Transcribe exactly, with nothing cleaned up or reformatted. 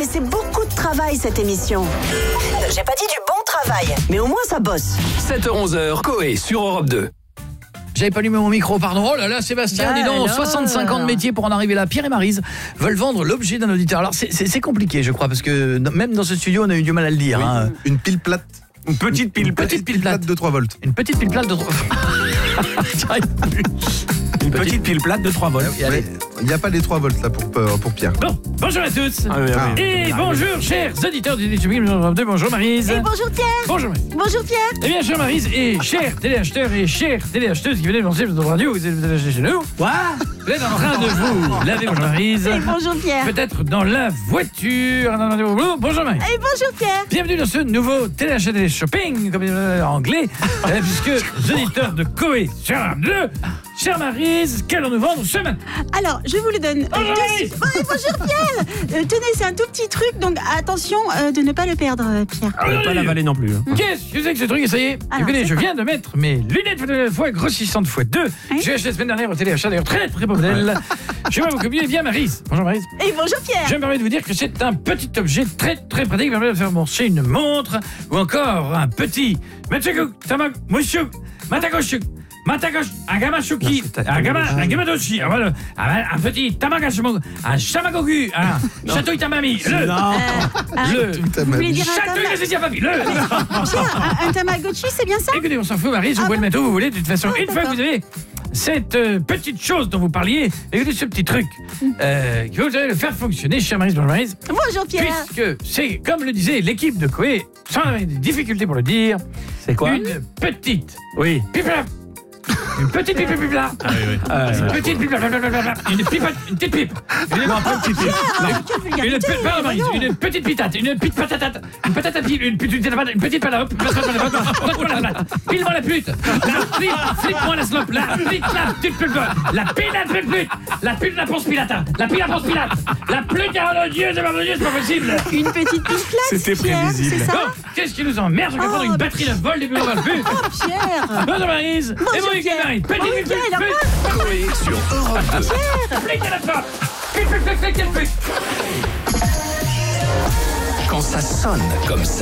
mais c'est beaucoup de travail cette émission. J'ai pas dit du bon travail, mais au moins ça bosse. sept heures onze, Coé sur Europe deux. J'avais pas allumé mon micro, pardon. Oh là là, Sébastien, bah dis donc, alors. soixante-cinq ans de métier pour en arriver là. Pierre et Maryse veulent vendre l'objet d'un auditeur. Alors, c'est, c'est, c'est compliqué, je crois, parce que même dans ce studio, on a eu du mal à le dire. Oui, hein. Une pile plate. Une petite pile Une plate. petite pile plate. de trois volts. Une petite pile plate de... Une petite pile plate de trois volts. Et allez. Il n'y a pas les trois volts là pour, pour Pierre. Bon, bonjour à tous. Ah oui, ah oui. Et bonjour, chers auditeurs du deux. Bonjour, Maryse. Et bonjour Pierre. Bonjour, Maryse. Bonjour Pierre. Eh bien, chers Maryse et chers téléacheteurs et chères téléacheteuses qui venaient de lancer votre radio, vous êtes acheté chez nous. Quoi Vous êtes en train de vous laver, bonjour Maryse. Et bonjour Pierre. Peut-être dans la voiture. Bonjour Maryse. Et bonjour Pierre. Bienvenue dans ce nouveau téléachat télé-shopping, comme euh, en anglais, euh, puisque les auditeurs de Coé sur Europe deux, chère Maryse, qu'allons-nous vendre ce matin? Alors, je vous le donne. Bonjour, Euh, Maryse. deux- Ouais, bonjour Pierre. Euh, tenez, c'est un tout petit truc, donc attention euh, de ne pas le perdre, euh, Pierre. On va pas l'avaler non plus. hein. Qu'est-ce que c'est que ce truc? Et ça y est, Alors, écoutez, c'est je quoi viens de mettre mes lunettes de fois grossissantes fois deux. Oui. J'ai acheté la semaine dernière au téléachat, d'ailleurs très très beau modèle. Je vais vous communiquer bien Maryse. Bonjour Maryse. Et bonjour Pierre. Je me permets de vous dire que c'est un petit objet très très pratique qui permet de faire marcher une montre ou encore un petit Matsuku, Tamag, Mushu, Matagoshu, Matagosh, un gamashuki, un gama, un gamadoshi, un, voilà, un, un petit Tamagashimo, un Shamagogu, un Château Itamami, le, Euh, ah, le vous voulez dire un Château tama- Itamami, le. Pierre, un, un Tamagotchi, c'est bien ça? Écoutez, on s'en fout, Maryse, vous Ah pouvez bon le mettre où vous voulez, de toute façon. Ah, Une fois que d'accord. vous avez cette euh, petite chose dont vous parliez, écoutez ce petit truc, euh, que vous allez le faire fonctionner, chère Maryse, bonjour Maryse, Bonjour Pierre. puisque c'est, comme le disait l'équipe de Coé, sans avoir des difficultés pour le dire, C'est quoi? une petite Oui. pipla, une petite pipe pipla, Ah oui, oui. Ah, une ouais. petite pipe, blablabla, une pipe, une petite pipe, une Non, pas une petite pile. Ah, quelle une, vulgarité, pe- pardon, Maryse, voyons. une petite pitate, une petite patate, une patate à pile, une petite patate, une petite patate, pile-moi la plate, pile-moi la pute, la flip, flip-moi la slope, la flip, la pute, pute, la pile, la pute, pute, la pile, la ponce pilata, la pile, la ponce pilate, la plute, oh Dieu, c'est pas possible, c'est pas possible. Une petite pile plate, C'était Pierre, prévisible. c'est ça? Bon, qu'est-ce qui nous emmerde? Je vais Oh, prendre une mais- batterie de vol des bureaux dans le but. Oh Pierre. Bonjour Maryse, et Bonjour, bon week-end Pierre. Maryse, Bon petit pute, week-end, pute, alors pute, Coé sur Europe deux. flic à la porte, pute, pute, pute, pute, pute. Quand ça sonne comme ça.